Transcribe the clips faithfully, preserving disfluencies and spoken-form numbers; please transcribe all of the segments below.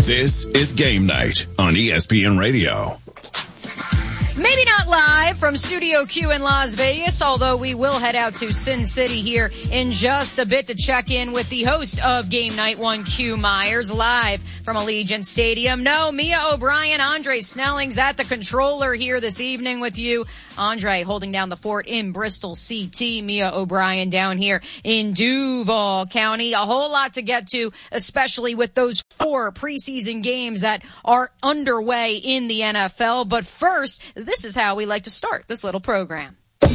This is Game Night on E S P N Radio. Maybe not live from Studio Q in Las Vegas, although we will head out to Sin City here in just a bit to check in with the host of Game Night, one Q Myers, live from Allegiant Stadium. No, Mia O'Brien, Andre Snelling's at the controller here this evening with you. Andre holding down the fort in Bristol C T. Mia O'Brien down here in Duval County. A whole lot to get to, especially with those four preseason games that are underway in the N F L. But first, this is how we like to start this little program.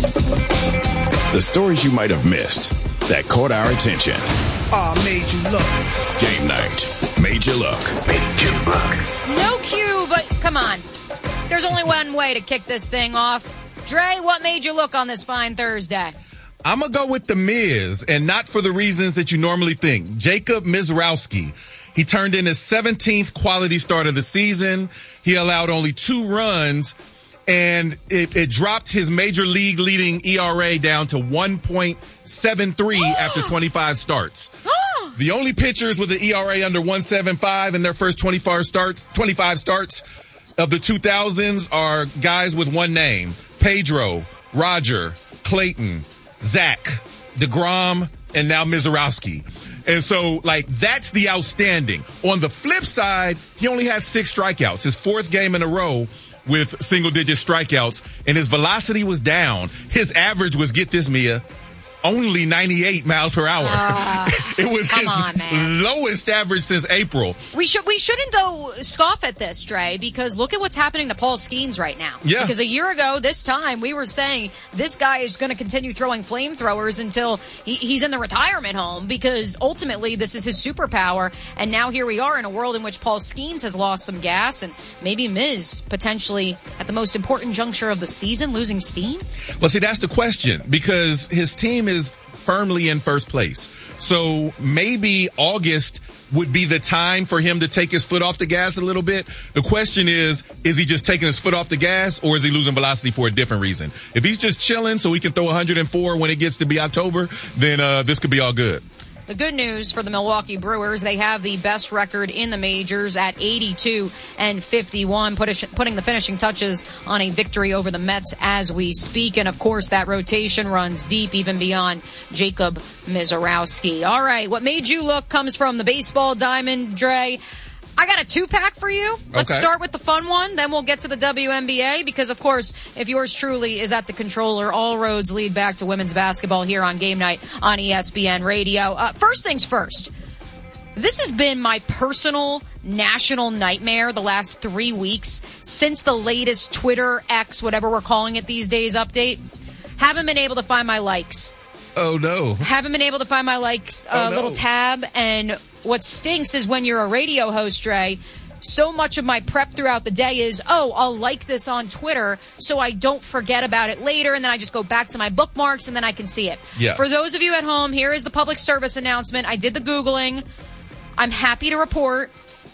The stories you might have missed that caught our attention. Oh, made you look. Game Night made you look. Made you look. No cue, but come on. There's only one way to kick this thing off. Dre, what made you look on this fine Thursday? I'm going to go with The Miz, and not for the reasons that you normally think. Jacob Mizrowski. He turned in his seventeenth quality start of the season. He allowed only two runs, and it, it dropped his major league leading E R A down to one point seven three after twenty-five starts. The only pitchers with an E R A under one point seven five in their first twenty-five starts, twenty-five starts of the two thousands are guys with one name: Pedro, Roger, Clayton, Zach, DeGrom, and now Mizrowski. And so, like, that's the outstanding. On the flip side, he only had six strikeouts, his fourth game in a row with single-digit strikeouts, and his velocity was down. His average was, get this, Mia, only ninety-eight miles per hour. Uh, it was his on, lowest average since April. We should we shouldn't though scoff at this, Dre, because look at what's happening to Paul Skeens right now. Yeah. Because a year ago, this time we were saying this guy is going to continue throwing flamethrowers until he, he's in the retirement home, because ultimately this is his superpower. And now here we are in a world in which Paul Skeens has lost some gas, and maybe Miz potentially at the most important juncture of the season losing steam. Well, see, that's the question, because his team is is firmly in first place. So maybe August would be the time for him to take his foot off the gas a little bit. The question is, is he just taking his foot off the gas, or is he losing velocity for a different reason? If he's just chilling so he can throw one hundred four when it gets to be October, then uh, this could be all good. The good news for the Milwaukee Brewers, they have the best record in the majors at eighty-two and fifty-one, putting the finishing touches on a victory over the Mets as we speak. And, of course, that rotation runs deep even beyond Jacob Mizrowski. All right, what made you look comes from the baseball diamond, Dre. I got a two-pack for you. Let's okay. start with the fun one, then we'll get to the W N B A, because, of course, if yours truly is at the controller, all roads lead back to women's basketball here on Game Night on E S P N Radio. Uh, first things first, this has been my personal national nightmare the last three weeks since the latest Twitter, X, whatever we're calling it these days, update. Haven't been able to find my likes. Oh, no. Haven't been able to find my likes uh, oh, no. little tab, and what stinks is when you're a radio host, Dre, so much of my prep throughout the day is, oh, I'll like this on Twitter so I don't forget about it later, and then I just go back to my bookmarks, and then I can see it. Yeah. For those of you at home, here is the public service announcement. I did the Googling. I'm happy to report,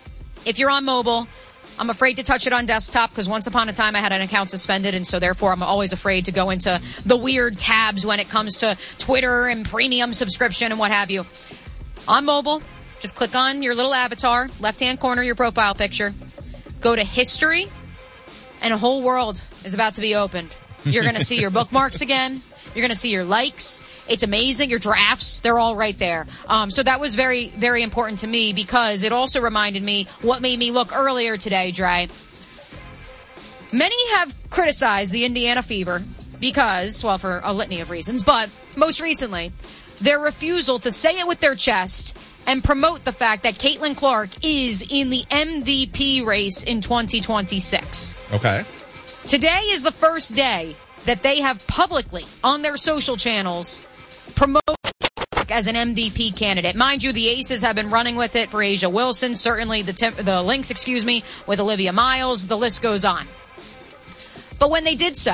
if you're on mobile, I'm afraid to touch it on desktop because once upon a time I had an account suspended, and so therefore I'm always afraid to go into the weird tabs when it comes to Twitter and premium subscription and what have you. On mobile, just click on your little avatar, left-hand corner, your profile picture. Go to history, and a whole world is about to be opened. You're going to see your bookmarks again. You're going to see your likes. It's amazing. Your drafts, they're all right there. Um, so that was very, very important to me because it also reminded me what made me look earlier today, Dre. Many have criticized the Indiana Fever because, well, for a litany of reasons, but most recently, their refusal to say it with their chest and promote the fact that Caitlin Clark is in the M V P race in twenty twenty-six. Okay. Today is the first day that they have publicly on their social channels promoted as an M V P candidate. Mind you, the Aces have been running with it for Asia Wilson, certainly the temp- the Lynx, excuse me, with Olivia Miles. The list goes on. But when they did so,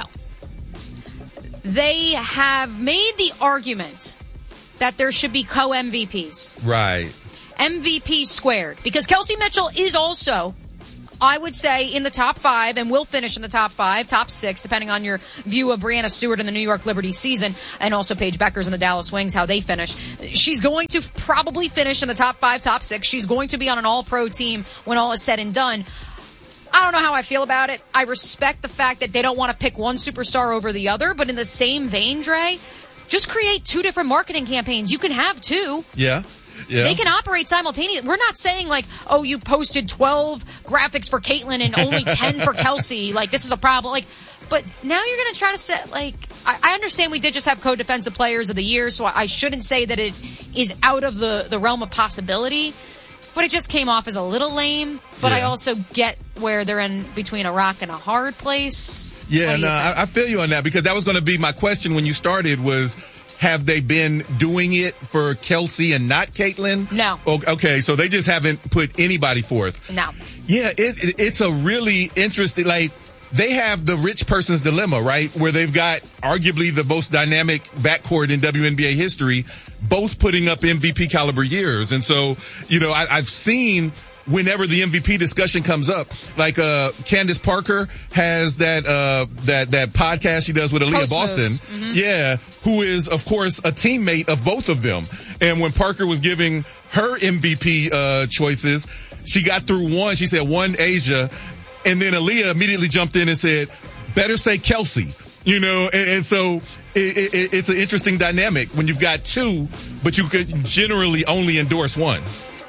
they have made the argument that there should be co-M V Ps. Right. M V P squared. Because Kelsey Mitchell is also I would say in the top five, and will finish in the top five, top six, depending on your view of Brianna Stewart in the New York Liberty season, and also Paige Beckers and the Dallas Wings, how they finish. She's going to probably finish in the top five, top six. She's going to be on an all-pro team when all is said and done. I don't know how I feel about it. I respect the fact that they don't want to pick one superstar over the other, but in the same vein, Dre, just create two different marketing campaigns. You can have two. Yeah. Yeah. They can operate simultaneously. We're not saying like, oh, you posted twelve graphics for Caitlin and only ten for Kelsey. Like, this is a problem. Like, but now you're going to try to set, like, I, I understand we did just have co-defensive players of the year, so I, I shouldn't say that it is out of the, the realm of possibility. But it just came off as a little lame. But yeah. I also get where they're in between a rock and a hard place. Yeah, no, I, I feel you on that, because that was going to be my question when you started was, have they been doing it for Kelsey and not Caitlin? No. Okay, so they just haven't put anybody forth. No. Yeah, it, it, it's a really interesting, like, they have the rich person's dilemma, right? Where they've got arguably the most dynamic backcourt in W N B A history, both putting up M V P caliber years. And so, you know, I, I've seen whenever the M V P discussion comes up, like, uh, Candace Parker has that, uh, that, that podcast she does with Aaliyah Post Boston. Mm-hmm. Yeah. Who is, of course, a teammate of both of them. And when Parker was giving her M V P, uh, choices, she got through one. She said one Asia. And then Aaliyah immediately jumped in and said, better say Kelsey. You know, and, and so it, it, it's an interesting dynamic when you've got two, but you could generally only endorse one.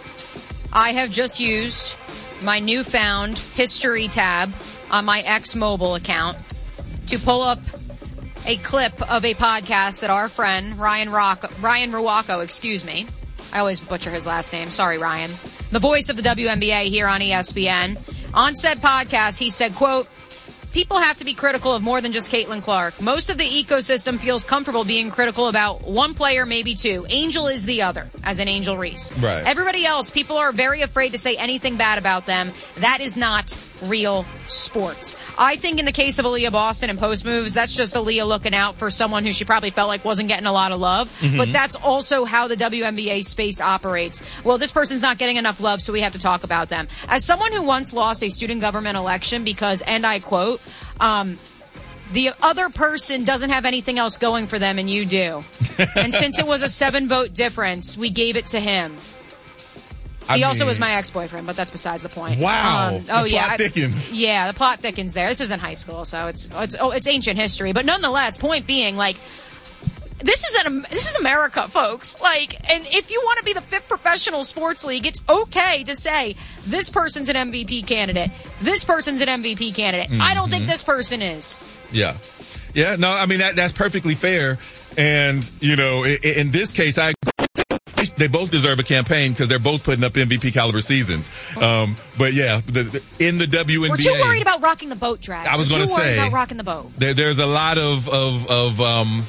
I have just used my newfound history tab on my X mobile account to pull up a clip of a podcast that our friend Ryan Rock, Ryan Ruocco, excuse me. I always butcher his last name. Sorry, Ryan. The voice of the W N B A here on E S P N. On said podcast, he said, quote, people have to be critical of more than just Caitlin Clark. Most of the ecosystem feels comfortable being critical about one player, maybe two. Angel is the other, as in Angel Reese. Right. Everybody else, people are very afraid to say anything bad about them. That is not real sports. I think in the case of Aaliyah Boston and post moves, that's just Aaliyah looking out for someone who she probably felt like wasn't getting a lot of love. Mm-hmm. But that's also how the W N B A space operates. Well, this person's not getting enough love, so we have to talk about them. As someone who once lost a student government election because, and I quote, um, the other person doesn't have anything else going for them and you do. And since it was a seven vote difference, we gave it to him. He I mean, also was my ex-boyfriend, but that's besides the point. Wow. Um, oh the yeah. plot thickens. I, yeah, the plot thickens there. This is in high school, so it's it's oh, it's ancient history. But nonetheless, point being, like, this is an this is America, folks. Like, and if you want to be the fifth professional sports league, it's okay to say this person's an M V P candidate. This person's an M V P candidate. Mm-hmm. I don't think this person is. Yeah. Yeah, no, I mean, that that's perfectly fair. And, you know, in, in this case, I they both deserve a campaign because they're both putting up M V P caliber seasons. Um, but yeah, the, the, in the W N B A, we're too worried about rocking the boat, Drag. I was going to say, about rocking the boat. There, there's a lot of of of um,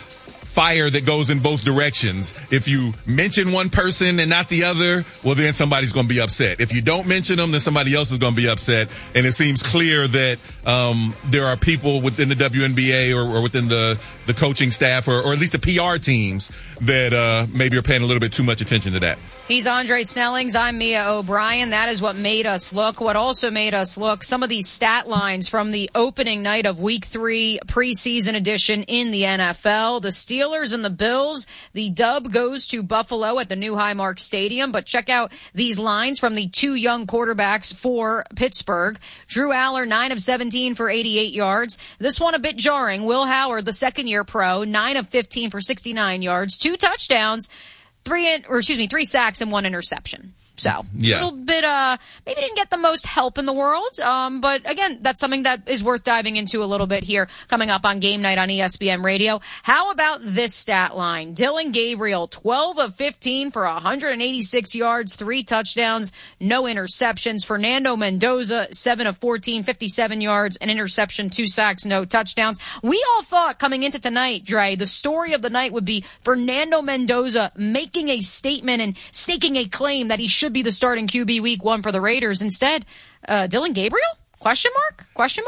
fire that goes in both directions. If you mention one person and not the other, well, then somebody's going to be upset. If you don't mention them, then somebody else is going to be upset. And it seems clear that um, there are people within the W N B A or, or within the, the coaching staff or, or at least the P R teams that uh, maybe are paying a little bit too much attention to that. He's Andre Snellings. I'm Mia O'Brien. That is what made us look. What also made us look, some of these stat lines from the opening night of week three preseason edition in the N F L. The Steelers and the Bills. The dub goes to Buffalo at the new Highmark Stadium. But check out these lines from the two young quarterbacks for Pittsburgh. Drew Aller, nine of seventeen for eighty-eight yards. This one a bit jarring. Will Howard, the second year pro, nine of fifteen for sixty-nine yards. Two touchdowns. Three, in, or excuse me, three sacks and one interception. So, yeah. a little bit, uh, maybe didn't get the most help in the world. Um, but again, that's something that is worth diving into a little bit here coming up on Game Night on E S P N Radio. How about this stat line? Dylan Gabriel, twelve of fifteen for one hundred eighty-six yards, three touchdowns, no interceptions. Fernando Mendoza, seven of fourteen, fifty-seven yards, an interception, two sacks, no touchdowns. We all thought coming into tonight, Dre, the story of the night would be Fernando Mendoza making a statement and staking a claim that he should be the starting Q B week one for the Raiders. Instead, uh, Dylan Gabriel? Question mark? Question mark?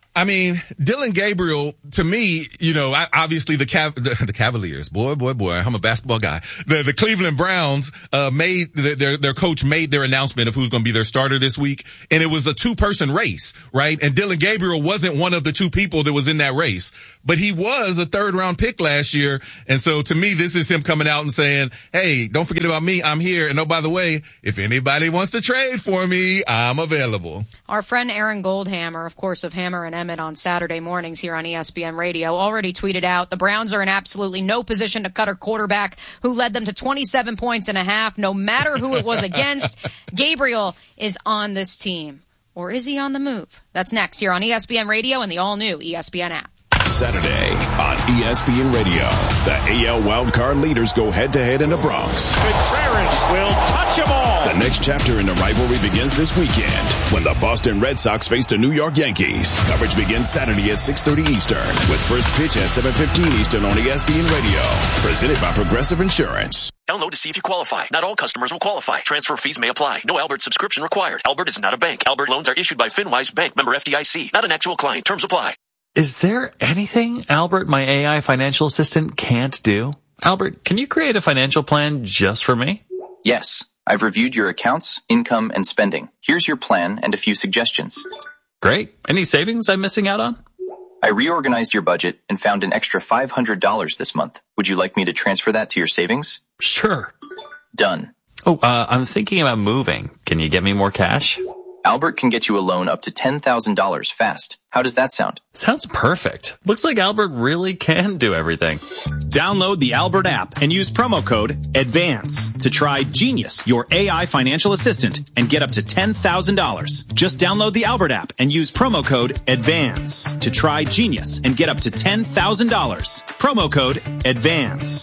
I mean, Dillon Gabriel, to me, you know, I, obviously the, Cav- the the Cavaliers, boy, boy, boy, I'm a basketball guy. The the Cleveland Browns uh made their their coach made their announcement of who's going to be their starter this week, and it was a two person race, right? And Dillon Gabriel wasn't one of the two people that was in that race, but he was a third round pick last year, and so to me, this is him coming out and saying, "Hey, don't forget about me. I'm here, and oh by the way, if anybody wants to trade for me, I'm available." Our friend Aaron Goldhammer, of course, of Hammer and Emmett on Saturday mornings here on E S P N Radio, already tweeted out the Browns are in absolutely no position to cut a quarterback who led them to twenty-seven points and a half, no matter who it was against. Gabriel is on this team. Or is he on the move? That's next here on E S P N Radio and the all-new E S P N app. Saturday on E S P N Radio, the A L wildcard leaders go head-to-head in the Bronx. Contreras will touch them all. The next chapter in the rivalry begins this weekend when the Boston Red Sox face the New York Yankees. Coverage begins Saturday at six thirty Eastern with first pitch at seven fifteen Eastern on E S P N Radio. Presented by Progressive Insurance. Download to see if you qualify. Not all customers will qualify. Transfer fees may apply. No Albert subscription required. Albert is not a bank. Albert loans are issued by FinWise Bank, member F D I C. Not an actual client. Terms apply. Is there anything Albert, my A I financial assistant, can't do? Albert, can you create a financial plan just for me? Yes. I've reviewed your accounts, income, and spending. Here's your plan and a few suggestions. Great. Any savings I'm missing out on? I reorganized your budget and found an extra five hundred dollars this month. Would you like me to transfer that to your savings? Sure. Done. Oh, uh, I'm thinking about moving. Can you get me more cash? Albert can get you a loan up to ten thousand dollars fast. How does that sound? Sounds perfect. Looks like Albert really can do everything. Download the Albert app and use promo code ADVANCE to try Genius, your A I financial assistant, and get up to ten thousand dollars. Just download the Albert app and use promo code ADVANCE to try Genius and get up to ten thousand dollars. Promo code ADVANCE.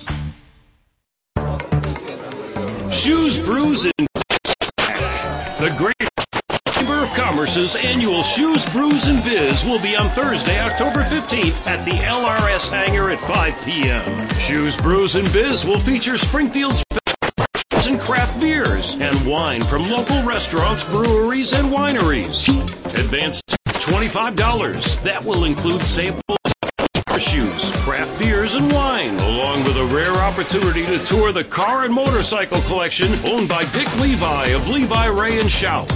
Shoes, Brews, and the Great Chamber of Commerce's annual Shoes, Brews, and Biz will be on Thursday, October fifteenth at the L R S hangar at five p.m. Shoes, Brews, and Biz will feature Springfield's and craft beers and wine from local restaurants, breweries, and wineries. Advance twenty-five dollars. That will include samples of shoes, craft beers, and wine, along with a rare opportunity to tour the car and motorcycle collection owned by Dick Levi of Levi, Ray, and Shout.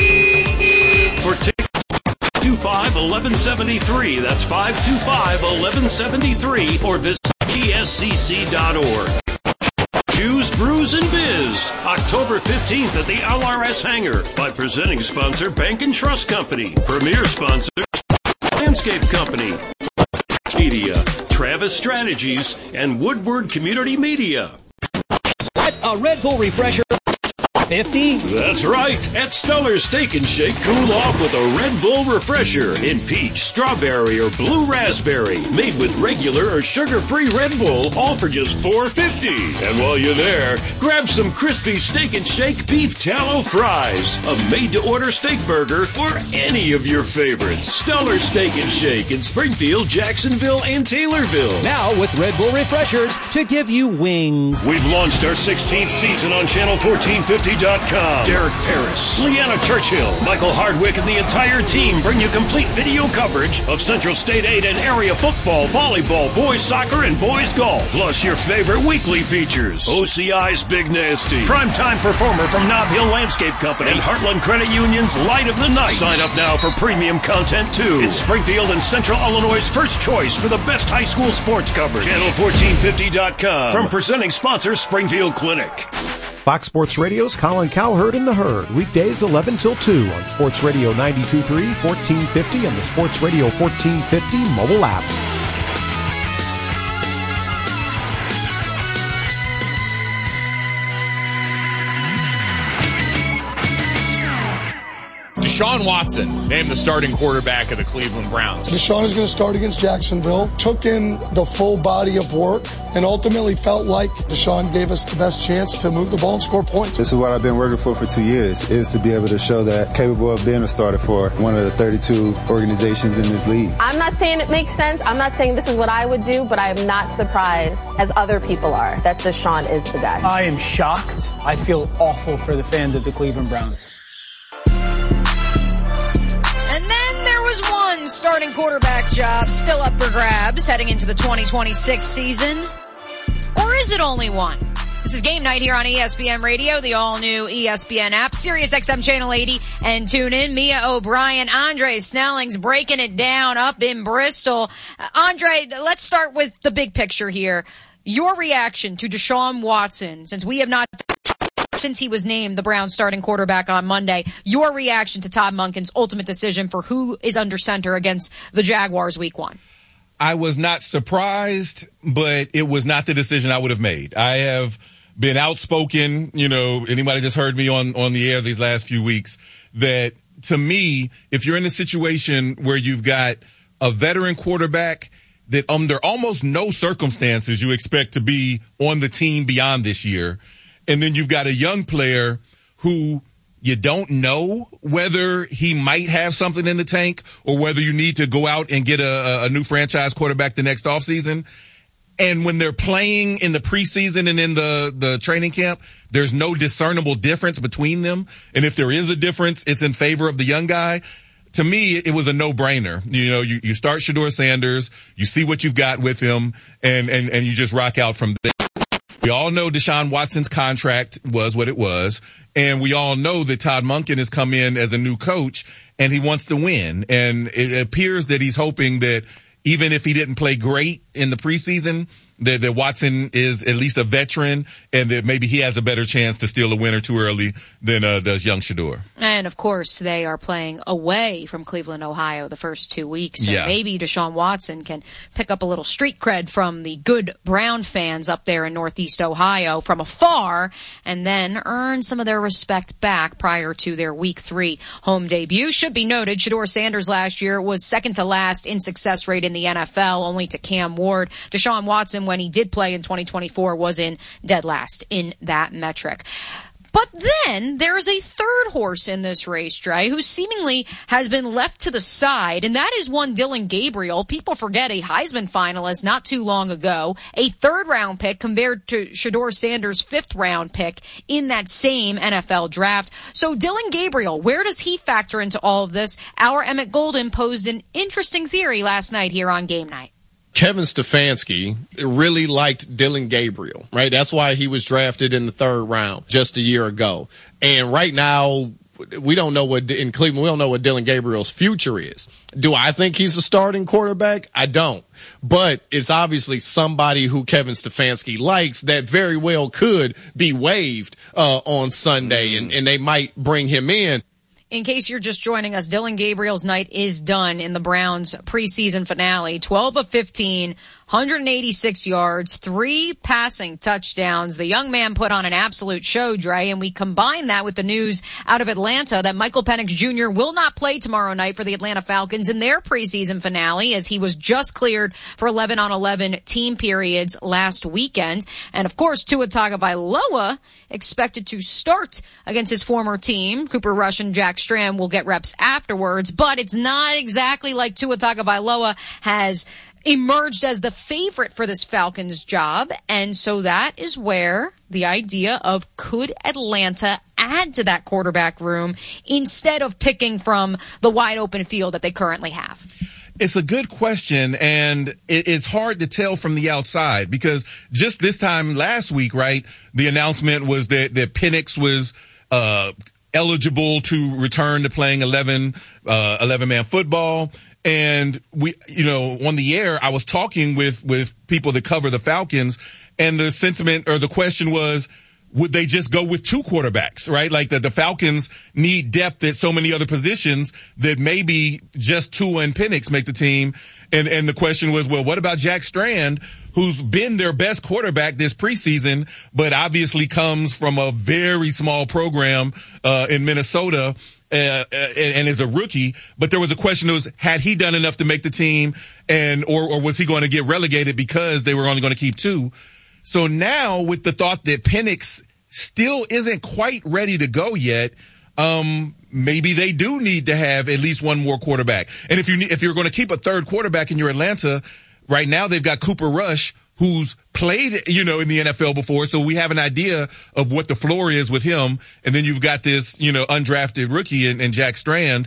For tickets, five two five, one one seven three. That's five two five, one one seven three, or visit G S C C dot org. Shoes, Brews, and Biz, October fifteenth at the L R S hangar by presenting sponsor Bank and Trust Company, premier sponsor Landscape Company, Media, Travis Strategies, and Woodward Community Media. What? A Red Bull Refresher fifty? That's right. At Stellar Steak and Shake, cool off with a Red Bull Refresher in peach, strawberry, or blue raspberry. Made with regular or sugar-free Red Bull, all for just four fifty. And while you're there, grab some crispy Steak and Shake beef tallow fries, a made-to-order steak burger, or any of your favorites. Stellar Steak and Shake in Springfield, Jacksonville, and Taylorville. Now with Red Bull Refreshers to give you wings. We've launched our sixteenth season on Channel fourteen fifty dot com. Derek Paris, Leanna Churchill, Michael Hardwick, and the entire team bring you complete video coverage of Central State eight and area football, volleyball, boys soccer, and boys golf. Plus your favorite weekly features. O C I's Big Nasty, primetime performer from Nob Hill Landscape Company, and Heartland Credit Union's Light of the Night. Sign up now for premium content too. It's Springfield and Central Illinois' first choice for the best high school sports coverage. Channel fourteen fifty dot com. From presenting sponsor Springfield Clinic. Fox Sports Radio's Colin Cowherd in the Herd, weekdays eleven till two on Sports Radio ninety-two point three, fourteen fifty, and the Sports Radio fourteen fifty mobile app. Deshaun Watson named the starting quarterback of the Cleveland Browns. Deshaun is going to start against Jacksonville. Took in the full body of work and ultimately felt like Deshaun gave us the best chance to move the ball and score points. This is what I've been working for for two years, is to be able to show that capable of being a starter for one of the thirty-two organizations in this league. I'm not saying it makes sense. I'm not saying this is what I would do, but I am not surprised, as other people are, that Deshaun is the guy. I am shocked. I feel awful for the fans of the Cleveland Browns. was one starting quarterback job still up for grabs heading into the twenty twenty-six season. Or is it only one? This is Game Night here on E S P N Radio, the all-new E S P N app, Sirius X M Channel eighty, and tune in. Mia O'Brien, Andre Snelling's breaking it down up in Bristol. Uh, Andre, let's start with the big picture here. Your reaction to Deshaun Watson, since we have not, since he was named the Browns starting quarterback on Monday, your reaction to Todd Monken's ultimate decision for who is under center against the Jaguars week one. I was not surprised, but it was not the decision I would have made. I have been outspoken, you know, anybody just heard me on, on the air these last few weeks, that to me, if you're in a situation where you've got a veteran quarterback that under almost no circumstances you expect to be on the team beyond this year, and then you've got a young player who you don't know whether he might have something in the tank or whether you need to go out and get a, a new franchise quarterback the next offseason. And when they're playing in the preseason and in the, the training camp, there's no discernible difference between them. And if there is a difference, it's in favor of the young guy. To me, it was a no-brainer. You know, you, you start Shedeur Sanders, you see what you've got with him, and, and, and you just rock out from there. We all know Deshaun Watson's contract was what it was, and we all know that Todd Monken has come in as a new coach, and he wants to win. And it appears that he's hoping that even if he didn't play great in the preseason, that, that Watson is at least a veteran and that maybe he has a better chance to steal a win or two early than uh, does young Shedeur. And, of course, they are playing away from Cleveland, Ohio the first two weeks. So yeah. maybe Deshaun Watson can pick up a little street cred from the good Brown fans up there in Northeast Ohio from afar and then earn some of their respect back prior to their week three home debut. Should be noted, Shedeur Sanders last year was second to last in success rate in the N F L, only to Cam Ward. Deshaun Watson, when he did play in twenty twenty-four, was in dead last in that metric. But then there is a third horse in this race, Dre, who seemingly has been left to the side, and that is one Dillon Gabriel. People forget a Heisman finalist not too long ago, a third-round pick compared to Shedeur Sanders' fifth-round pick in that same N F L draft. So Dillon Gabriel, where does he factor into all of this? Our Emmett Golden posed an interesting theory last night here on Game Night. Kevin Stefanski really liked Dillon Gabriel, right? That's why he was drafted in the third round just a year ago. And right now, we don't know what, in Cleveland, we don't know what Dillon Gabriel's future is. Do I think he's a starting quarterback? I don't. But it's obviously somebody who Kevin Stefanski likes that very well could be waived uh, on Sunday, and, and they might bring him in. In case you're just joining us, Dillon Gabriel's night is done in the Browns preseason finale. twelve of fifteen, one hundred eighty-six yards, three passing touchdowns. The young man put on an absolute show, Dre, and we combine that with the news out of Atlanta that Michael Penix Junior will not play tomorrow night for the Atlanta Falcons in their preseason finale, as he was just cleared for eleven on eleven team periods last weekend. And of course, Tua Tagovailoa expected to start against his former team. Cooper Rush and Jack Strahm will get reps afterwards, but it's not exactly like Tua Tagovailoa has emerged as the favorite for this Falcons job. And so that is where the idea of could Atlanta add to that quarterback room instead of picking from the wide open field that they currently have? It's a good question, and it's hard to tell from the outside because just this time last week, right, the announcement was that, that Penix was uh eligible to return to playing eleven, uh, eleven-man football. And we, you know, on the air, I was talking with, with people that cover the Falcons, and the sentiment or the question was, would they just go with two quarterbacks, right? Like the, the Falcons need depth at so many other positions that maybe just Tua and Penix make the team. And, and the question was, well, what about Jack Strahm, who's been their best quarterback this preseason, but obviously comes from a very small program, uh, in Minnesota, uh, and, and is a rookie. But there was a question that was, had he done enough to make the team, and, or, or was he going to get relegated because they were only going to keep two? So now with the thought that Penix still isn't quite ready to go yet, um, maybe they do need to have at least one more quarterback. And if you if you're going to keep a third quarterback in your Atlanta, right now they've got Cooper Rush, who's played, you know, in the N F L before, so we have an idea of what the floor is with him. And then you've got this, you know, undrafted rookie in, in Jack Strahm.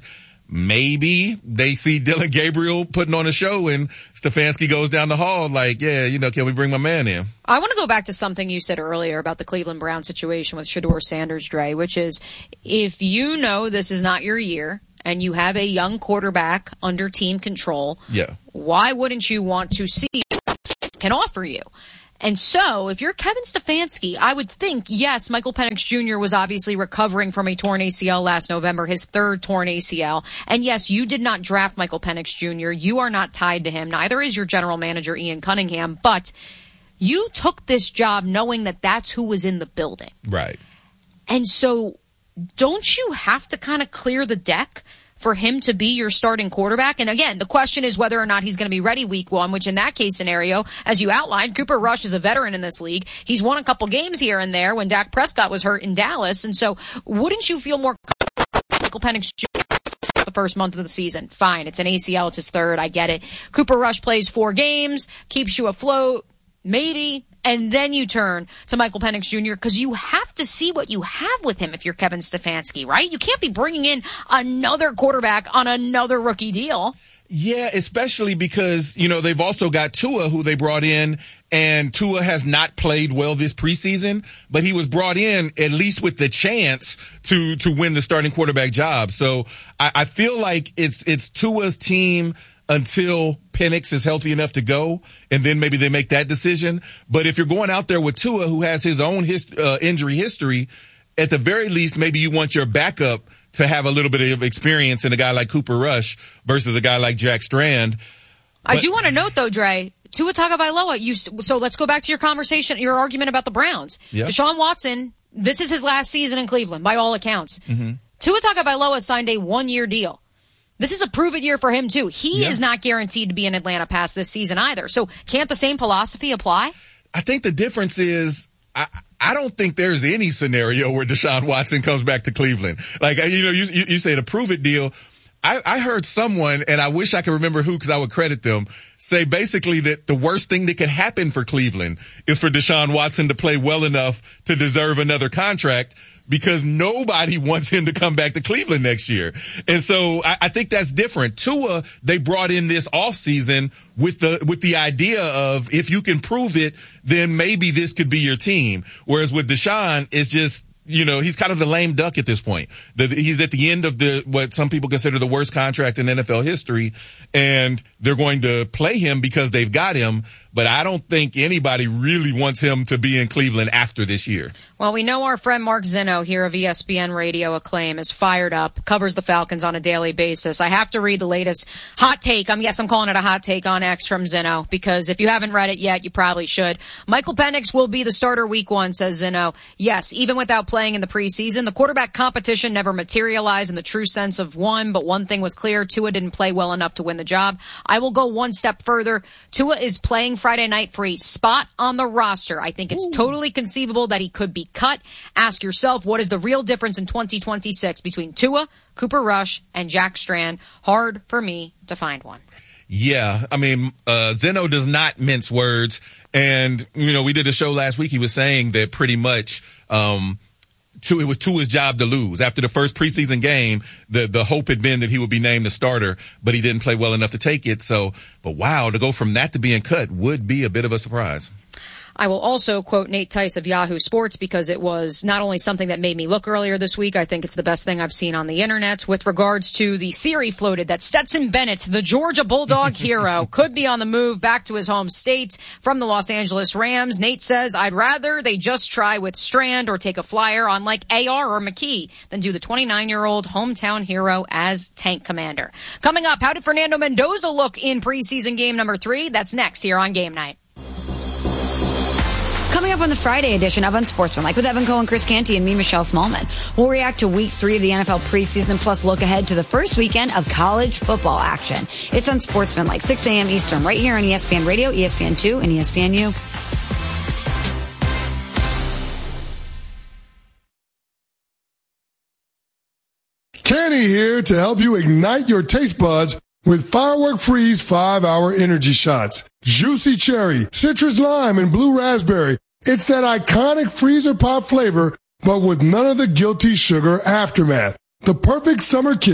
maybe they see Dillon Gabriel putting on a show and Stefanski goes down the hall like, yeah, you know, can we bring my man in? I want to go back to something you said earlier about the Cleveland Browns situation with Shedeur Sanders, Dre, which is if you know this is not your year and you have a young quarterback under team control, yeah, why wouldn't you want to see what he can offer you? And so, if you're Kevin Stefanski, I would think, yes, Michael Penix Junior was obviously recovering from a torn A C L last November, his third torn A C L. And yes, you did not draft Michael Penix Junior You are not tied to him. Neither is your general manager, Ian Cunningham. But you took this job knowing that that's who was in the building. Right. And so, don't you have to kind of clear the deck for him to be your starting quarterback? And again, the question is whether or not he's going to be ready week one, which in that case scenario, as you outlined, Cooper Rush is a veteran in this league. He's won a couple games here and there when Dak Prescott was hurt in Dallas. And so wouldn't you feel more comfortable Michael Penix Junior the first month of the season? Fine. It's an A C L. It's his third. I get it. Cooper Rush plays four games, keeps you afloat. Maybe. And then you turn to Michael Penix Junior because you have to see what you have with him if you're Kevin Stefanski, right? You can't be bringing in another quarterback on another rookie deal. Yeah, especially because, you know, they've also got Tua, who they brought in, and Tua has not played well this preseason, but he was brought in at least with the chance to to win the starting quarterback job. So I, I feel like it's it's Tua's team until Penix is healthy enough to go, and then maybe they make that decision. But if you're going out there with Tua, who has his own his, uh, injury history, at the very least, maybe you want your backup to have a little bit of experience in a guy like Cooper Rush versus a guy like Jack Strand. But, I do want to note, though, Dre, Tua Tagovailoa, you, so let's go back to your conversation, your argument about the Browns. Yeah. Deshaun Watson, this is his last season in Cleveland, by all accounts. Mm-hmm. Tua Tagovailoa signed a one-year deal. This is a prove-it year for him, too. He yeah. is not guaranteed to be in Atlanta past this season either. So can't the same philosophy apply? I think the difference is I, I don't think there's any scenario where Deshaun Watson comes back to Cleveland. Like, you know, you, you, you say the prove-it deal. I, I heard someone, and I wish I could remember who because I would credit them, say basically that the worst thing that could happen for Cleveland is for Deshaun Watson to play well enough to deserve another contract, because nobody wants him to come back to Cleveland next year. And so I, I think that's different. Tua, they brought in this offseason with the, with the idea of if you can prove it, then maybe this could be your team. Whereas with Deshaun, it's just, you know, he's kind of the lame duck at this point. The, he's at the end of the, what some people consider the worst contract in N F L history, and they're going to play him because they've got him. But I don't think anybody really wants him to be in Cleveland after this year. Well, we know our friend Mark Zinno here of E S P N Radio Acclaim is fired up, covers the Falcons on a daily basis. I have to read the latest hot take. I'm yes, I'm calling it a hot take on X from Zinno, because if you haven't read it yet, you probably should. Michael Penix will be the starter week one, says Zinno. Yes, even without playing in the preseason, the quarterback competition never materialized in the true sense of one, but one thing was clear: Tua didn't play well enough to win the job. I will go one step further. Tua is playing Friday night for a spot on the roster. I think it's Ooh. totally conceivable that he could be cut. Ask yourself, what is the real difference in twenty twenty-six between Tua, Cooper Rush, and Jack Strand? Hard for me to find one. Yeah, I mean, uh, Zinno does not mince words. And, you know, we did a show last week. He was saying that pretty much, um, it was Tua's job to lose. After the first preseason game, the, the hope had been that he would be named the starter, but he didn't play well enough to take it. So, but wow, to go from that to being cut would be a bit of a surprise. I will also quote Nate Tice of Yahoo Sports, because it was not only something that made me look earlier this week, I think it's the best thing I've seen on the internet, with regards to the theory floated that Stetson Bennett, the Georgia Bulldog hero, could be on the move back to his home state from the Los Angeles Rams. Nate says, I'd rather they just try with Strand or take a flyer on like A R or McKee than do the twenty-nine-year-old hometown hero as tank commander. Coming up, how did Fernando Mendoza look in preseason game number three? That's next here on Game Night. Coming up on the Friday edition of Unsportsmanlike with Evan Cohen, Chris Canty, and me, Michelle Smallman. We'll react to week three of the N F L preseason, plus look ahead to the first weekend of college football action. It's Unsportsmanlike, six a.m. Eastern, right here on E S P N Radio, E S P N two, and E S P N U. Kenny here to help you ignite your taste buds with Firework Freeze five hour energy shots. Juicy cherry, citrus lime, and blue raspberry. It's that iconic freezer pop flavor, but with none of the guilty sugar aftermath. The perfect summer kick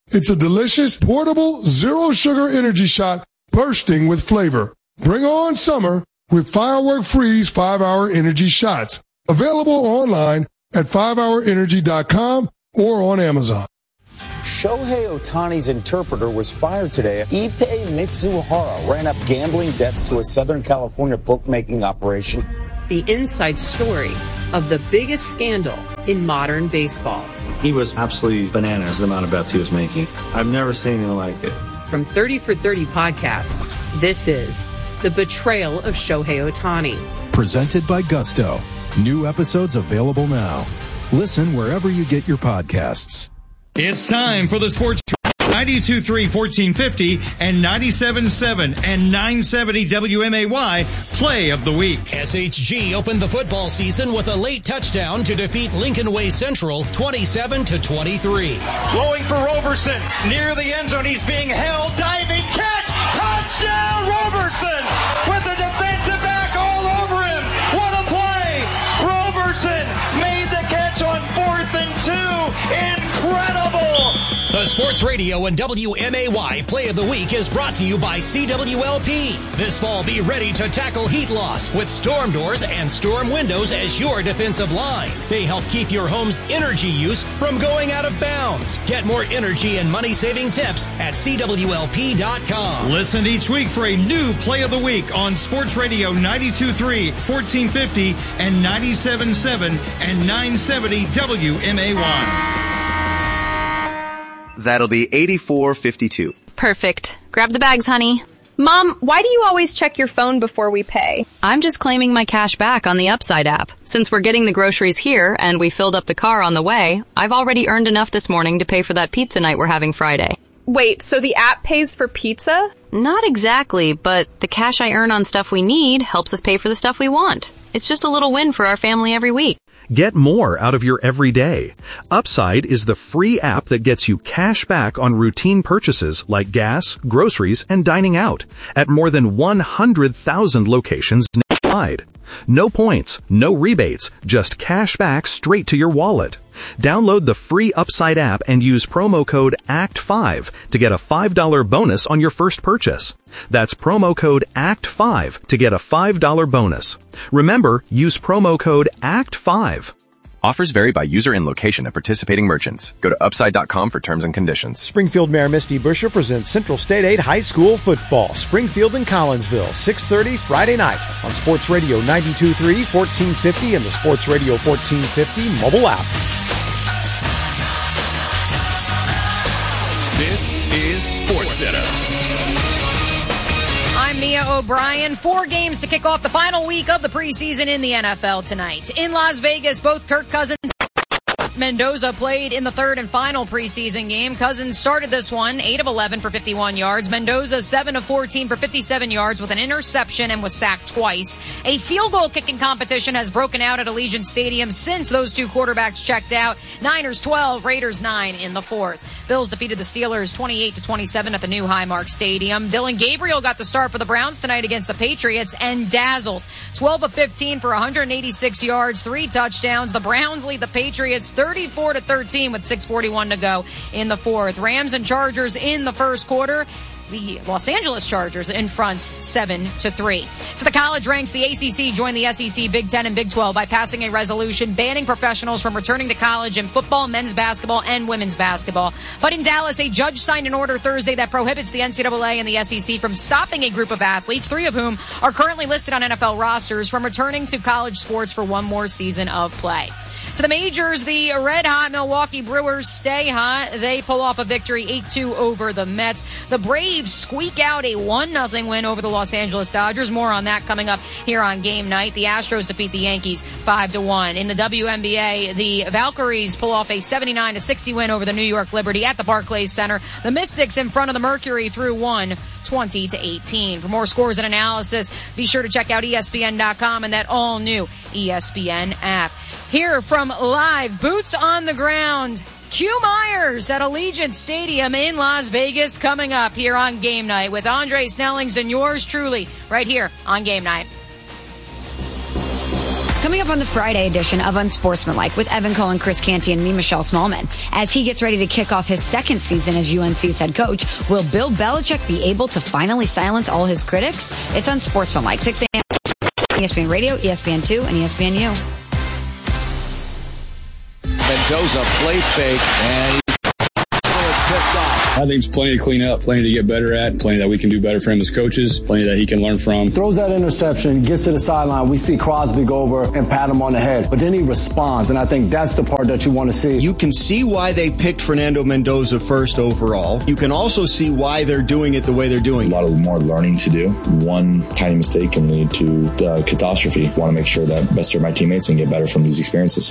It's a delicious, portable, zero-sugar energy shot bursting with flavor. Bring on summer with Firework Freeze five-hour energy shots. Available online at five hour energy dot com or on Amazon. Shohei Ohtani's interpreter was fired today. Ippei Mitsuhara ran up gambling debts to a Southern California bookmaking operation. The inside story of the biggest scandal in modern baseball. He was absolutely bananas, the amount of bets he was making. I've never seen anything like it. From thirty for thirty podcasts, this is The Betrayal of Shohei Ohtani. Presented by Gusto. New episodes available now. Listen wherever you get your podcasts. It's time for the Sports ninety-two point three, fourteen fifty and ninety-seven point seven and nine seventy W M A Y Play of the Week. S H G opened the football season with a late touchdown to defeat Lincoln Way Central twenty-seven to twenty-three. Blowing for Roberson near the end zone. He's being held. Diving catch. Touchdown Roberson with the defensive back all over him. What a play. Roberson made the catch on fourth and two. Incredible. The Sports Radio and W M A Y Play of the Week is brought to you by C W L P. This fall, be ready to tackle heat loss with storm doors and storm windows as your defensive line. They help keep your home's energy use from going out of bounds. Get more energy and money-saving tips at C W L P dot com. Listen each week for a new Play of the Week on Sports Radio ninety-two point three, fourteen fifty and ninety-seven point seven and nine seventy W M A Y. That'll be eighty-four fifty-two. Perfect. Grab the bags, honey. Mom, why do you always check your phone before we pay? I'm just claiming my cash back on the Upside app. Since we're getting the groceries here and we filled up the car on the way, I've already earned enough this morning to pay for that pizza night we're having Friday. Wait, so the app pays for pizza? Not exactly, but the cash I earn on stuff we need helps us pay for the stuff we want. It's just a little win for our family every week. Get more out of your everyday. Upside is the free app that gets you cash back on routine purchases like gas, groceries, and dining out at more than one hundred thousand locations nationwide. No points, no rebates, just cash back straight to your wallet. Download the free Upside app and use promo code A C T five to get a five dollars bonus on your first purchase. That's promo code A C T five to get a five dollars bonus. Remember, use promo code A C T five. Offers vary by user and location at participating merchants. Go to upside dot com for terms and conditions. Springfield Mayor Misty Buscher presents Central State eight High School Football. Springfield and Collinsville, six thirty Friday night on Sports Radio ninety-two point three, fourteen fifty and the Sports Radio fourteen fifty mobile app. This is Sports Center. I'm Mia O'Brien. Four games to kick off the final week of the preseason in the N F L tonight. In Las Vegas, both Kirk Cousins and Mendoza played in the third and final preseason game. Cousins started this one, eight of eleven for fifty-one yards. Mendoza, seven of fourteen for fifty-seven yards with an interception and was sacked twice. A field goal kicking competition has broken out at Allegiant Stadium since those two quarterbacks checked out. Niners twelve, Raiders nine in the fourth. Bills defeated the Steelers twenty-eight to twenty-seven at the new Highmark Stadium. Dillon Gabriel got the start for the Browns tonight against the Patriots and dazzled. twelve of fifteen for one hundred eighty-six yards, three touchdowns. The Browns lead the Patriots thirty-four to thirteen with six forty-one to go in the fourth. Rams and Chargers in the first quarter. The Los Angeles Chargers in front seven to three. To the college ranks, the A C C joined the S E C, Big Ten, and Big twelve by passing a resolution banning professionals from returning to college in football, men's basketball, and women's basketball. But in Dallas, a judge signed an order Thursday that prohibits the N C double A and the S E C from stopping a group of athletes, three of whom are currently listed on N F L rosters, from returning to college sports for one more season of play. To the majors, the red-hot Milwaukee Brewers stay hot. They pull off a victory eight two over the Mets. The Braves squeak out a one nothing win over the Los Angeles Dodgers. More on that coming up here on game night. The Astros defeat the Yankees five to one. In the W N B A, the Valkyries pull off a seventy-nine to sixty win over the New York Liberty at the Barclays Center. The Mystics in front of the Mercury through one, twenty to eighteen. For more scores and analysis, be sure to check out E S P N dot com and that all-new E S P N app. Here from live, boots on the ground, Q Myers at Allegiant Stadium in Las Vegas, coming up here on Game Night with Andre Snellings and yours truly right here on Game Night. Coming up on the Friday edition of Unsportsmanlike with Evan Cohen, Chris Canty, and me, Michelle Smallman. As he gets ready to kick off his second season as U N C's head coach, will Bill Belichick be able to finally silence all his critics? It's Unsportsmanlike, six a.m. E S P N Radio, E S P N two, and E S P N U. Mendoza play fake, and he's picked off. I think it's plenty to clean up, plenty to get better at, plenty that we can do better for him as coaches, plenty that he can learn from. Throws that interception, gets to the sideline. We see Crosby go over and pat him on the head, but then he responds, and I think that's the part that you want to see. You can see why they picked Fernando Mendoza first overall. You can also see why they're doing it the way they're doing it. A lot of more learning to do. One tiny mistake can lead to uh, catastrophe. I want to make sure that best serve my teammates and get better from these experiences.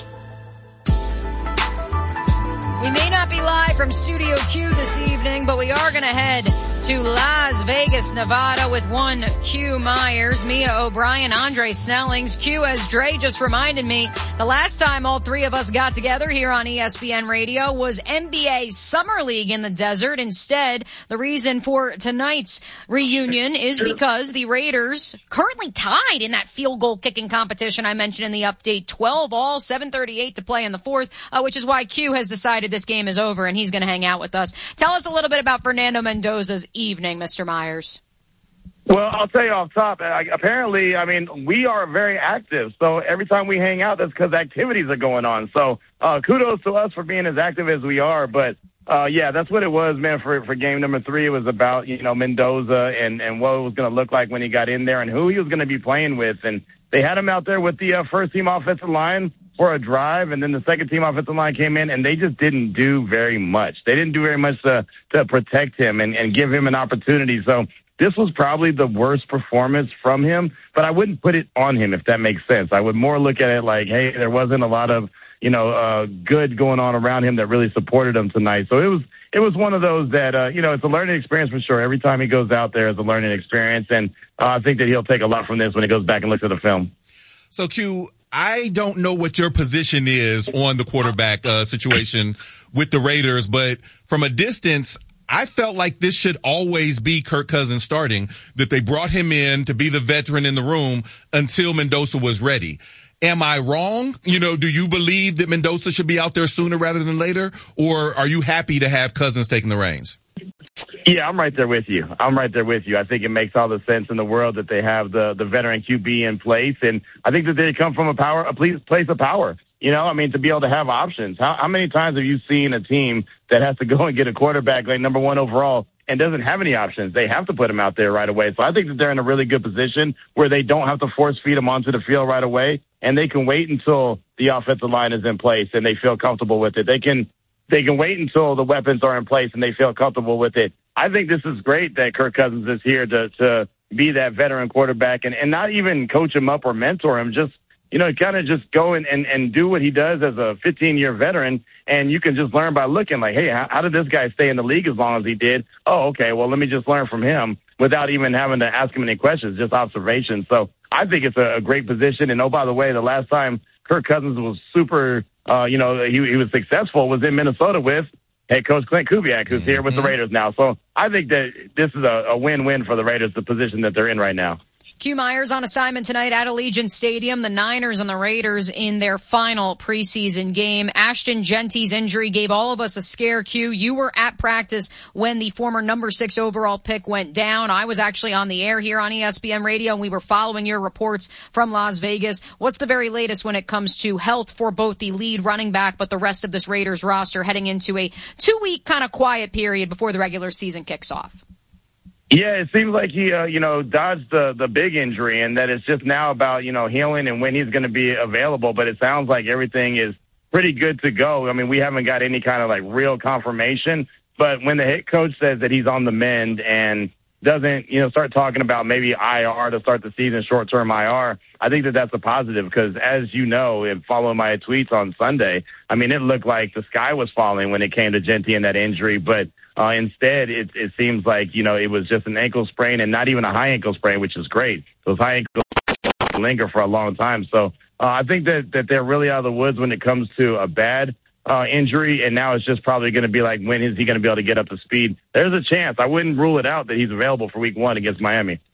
We may not be live from Studio Q this evening, but we are going to head to Las Vegas, Nevada with one Q Myers, Mia O'Brien, Andre Snellings. Q, as Dre just reminded me, the last time all three of us got together here on E S P N Radio was N B A Summer League in the desert. Instead, the reason for tonight's reunion is because the Raiders currently tied in that field goal kicking competition I mentioned in the update. twelve all, seven thirty-eight to play in the fourth, uh, which is why Q has decided this game is over and he's going to hang out with us. Tell us a little bit about Fernando Mendoza's evening, Mister Myers. Well, I'll tell you off top, uh, apparently, I mean, we are very active. So every time we hang out, that's because activities are going on. So uh, kudos to us for being as active as we are. But, uh, yeah, that's what it was, man, for, for game number three. It was about, you know, Mendoza and, and what it was going to look like when he got in there and who he was going to be playing with. And they had him out there with the uh, first-team offensive line for a drive, and then the second team offensive line came in, and they just didn't do very much. They didn't do very much to, to protect him and, and give him an opportunity. So this was probably the worst performance from him, but I wouldn't put it on him, if that makes sense. I would more look at it like, hey, there wasn't a lot of, you know, uh, good going on around him that really supported him tonight. So it was, it was one of those that, uh, you know, it's a learning experience for sure. Every time he goes out there, it's a learning experience, and uh, I think that he'll take a lot from this when he goes back and looks at the film. So, Q, I don't know what your position is on the quarterback uh, situation with the Raiders, but from a distance, I felt like this should always be Kirk Cousins starting, that they brought him in to be the veteran in the room until Mendoza was ready. Am I wrong? You know, do you believe that Mendoza should be out there sooner rather than later, or are you happy to have Cousins taking the reins? Yeah, I'm right there with you. I'm right there with you. I think it makes all the sense in the world that they have the, the veteran Q B in place. And I think that they come from a power, a place of power. You know, I mean, to be able to have options. How, how many times have you seen a team that has to go and get a quarterback like number one overall and doesn't have any options? They have to put him out there right away. So I think that they're in a really good position where they don't have to force feed him onto the field right away, and they can wait until the offensive line is in place and they feel comfortable with it. They can, they can wait until the weapons are in place and they feel comfortable with it. I think this is great that Kirk Cousins is here to, to be that veteran quarterback and, and not even coach him up or mentor him. Just, you know, kind of just go and, and, and do what he does as a fifteen-year veteran, and you can just learn by looking like, hey, how, how did this guy stay in the league as long as he did? Oh, okay, well, let me just learn from him without even having to ask him any questions, just observations. So I think it's a, a great position. And, oh, by the way, the last time Kirk Cousins was super, uh, you know, he, he was successful was in Minnesota with head coach Clint Kubiak, who's here with the Raiders now. So I think that this is a, a win-win for the Raiders, the position that they're in right now. Q Myers on assignment tonight at Allegiant Stadium. The Niners and the Raiders in their final preseason game. Ashton Genty's injury gave all of us a scare, Q. You were at practice when the former number six overall pick went down. I was actually on the air here on E S P N Radio, and we were following your reports from Las Vegas. What's the very latest when it comes to health for both the lead running back but the rest of this Raiders roster heading into a two-week kind of quiet period before the regular season kicks off? Yeah, it seems like he, uh, you know, dodged the, the big injury, and that it's just now about, you know, healing and when he's going to be available. But it sounds like everything is pretty good to go. I mean, we haven't got any kind of like real confirmation, but when the head coach says that he's on the mend and doesn't, you know, start talking about maybe I R to start the season, short-term I R, I think that that's a positive because, as you know, and following my tweets on Sunday, I mean, it looked like the sky was falling when it came to Genty and that injury, but uh, instead it, it seems like, you know, it was just an ankle sprain and not even a high ankle sprain, which is great. Those high ankles linger for a long time. So uh, I think that, that they're really out of the woods when it comes to a bad Uh, injury, and now it's just probably going to be like, when is he going to be able to get up to speed? There's a chance. I wouldn't rule it out that he's available for week one against Miami.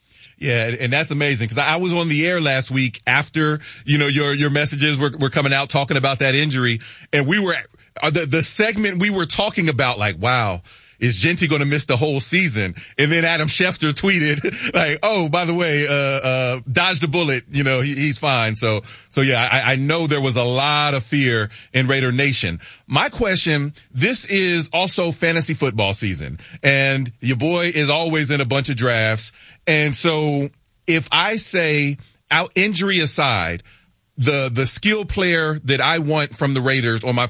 Yeah, and that's amazing because I was on the air last week after, you know, your, your messages were, were coming out talking about that injury. And we were, the, the segment we were talking about, like, wow, is Jeanty going to miss the whole season? And then Adam Schefter tweeted like, oh, by the way, uh, uh, dodged a bullet. You know, he, he's fine. So, so yeah, I, I know there was a lot of fear in Raider Nation. My question, this is also fantasy football season and your boy is always in a bunch of drafts. And so if I say out injury aside, the, the skill player that I want from the Raiders or my,